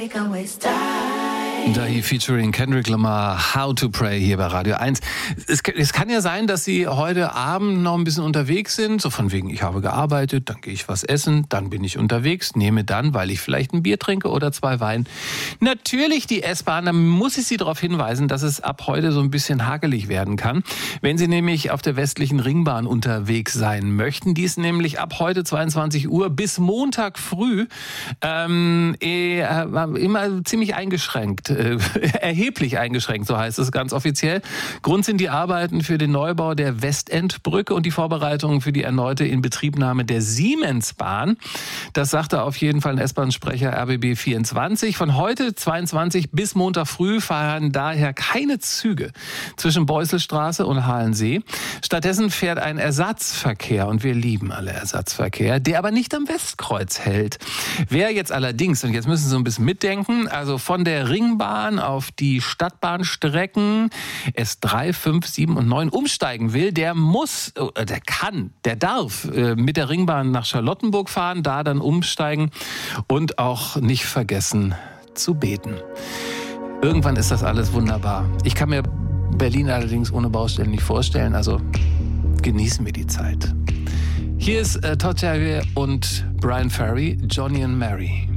Dahi featuring Kendrick Lamar, How to Pray hier bei Radio 1. Es kann ja sein, dass Sie heute Abend noch ein bisschen unterwegs sind, so von wegen, ich habe gearbeitet, dann gehe ich was essen, dann bin ich unterwegs, nehme dann, weil ich vielleicht ein Bier trinke oder 2 Wein, natürlich die S-Bahn. Dann muss ich Sie darauf hinweisen, dass es ab heute so ein bisschen hakelig werden kann, wenn Sie nämlich auf der westlichen Ringbahn unterwegs sein möchten. Die ist nämlich ab heute 22 Uhr bis Montag früh immer ziemlich eingeschränkt. Erheblich eingeschränkt, so heißt es ganz offiziell. Grund sind die Arbeiten für den Neubau der Westendbrücke und die Vorbereitungen für die erneute Inbetriebnahme der Siemensbahn. Das sagte auf jeden Fall ein S-Bahn-Sprecher RBB 24. Von heute 22 bis Montag früh fahren daher keine Züge zwischen Beusselstraße und Halensee. Stattdessen fährt ein Ersatzverkehr, und wir lieben alle Ersatzverkehr, der aber nicht am Westkreuz hält. Wer jetzt allerdings, und jetzt müssen Sie so ein bisschen mitdenken, also von der Ringbahn auf die Stadtbahnstrecken S3, 5, 7 und 9 umsteigen will, der darf mit der Ringbahn nach Charlottenburg fahren, da dann umsteigen und auch nicht vergessen zu beten. Irgendwann ist das alles wunderbar. Ich kann mir Berlin allerdings ohne Baustellen nicht vorstellen, also genießen wir die Zeit. Hier ist Todd Terry und Brian Ferry, Johnny and Mary.